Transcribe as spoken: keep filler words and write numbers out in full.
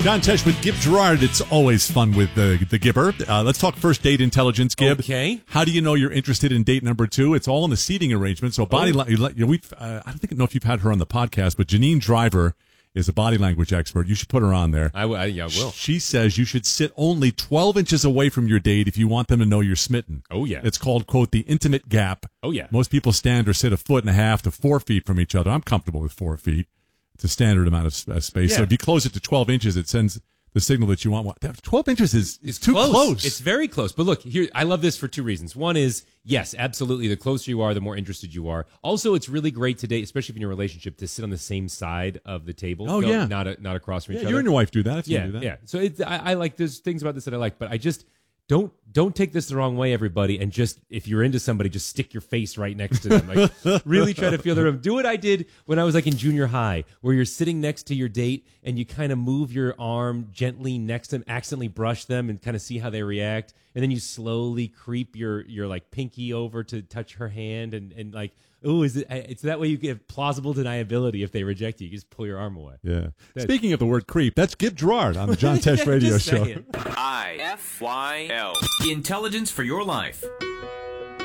John Tesh with Gib Gerard. It's always fun with the the Gibber. Uh, let's talk first date intelligence, Gib. Okay. How do you know you're interested in date number two? It's all in the seating arrangement. So body, Oh. la- you, you, we, uh, I don't think know if you've had her on the podcast, but Janine Driver is a body language expert. You should put her on there. I, w- I, yeah, I will. She says you should sit only twelve inches away from your date if you want them to know you're smitten. Oh, yeah. It's called, quote, the intimate gap. Oh, yeah. Most people stand or sit a foot and a half to four feet from each other. I'm comfortable with four feet. It's a standard amount of uh, space. So Yeah. if you close it to twelve inches, it sends the signal that you want. What, twelve inches is, is too close. It's very close. But look, here, I love this for two reasons. One is, yes, absolutely. The closer you are, the more interested you are. Also, it's really great today, especially if you're in a relationship, to sit on the same side of the table. Oh, Go- yeah. Not a, not across from Yeah, each you other. and your wife do that. If you Yeah, do that. yeah. So it's, I, I like, there's things about this that I like, but I just don't don't take this the wrong way, everybody. And just, if you're into somebody, just stick your face right next to them. Like, really try to feel the room. Do what I did when I was like in junior high, where you're sitting next to your date and you kind of move your arm gently next to them, accidentally brush them, and kind of see how they react. And then you slowly creep your your like pinky over to touch her hand, and and like, oh, is it? It's that way you get plausible deniability if they reject you. You just pull your arm away. Yeah. That's- Speaking of the word creep, that's Gib Gerard on the John Tesh Radio Just Show. saying. I F Y L. Intelligence for your life.